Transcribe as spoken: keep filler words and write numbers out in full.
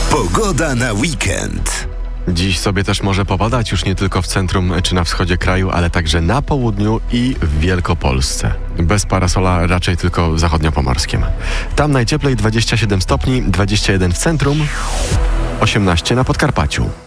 Pogoda na weekend. Dziś sobie też może popadać już nie tylko w centrum czy na wschodzie kraju, ale także na południu i w Wielkopolsce. Bez parasola raczej tylko w zachodniopomorskim. Tam najcieplej dwadzieścia siedem stopni, dwadzieścia jeden w centrum, osiemnaście na Podkarpaciu.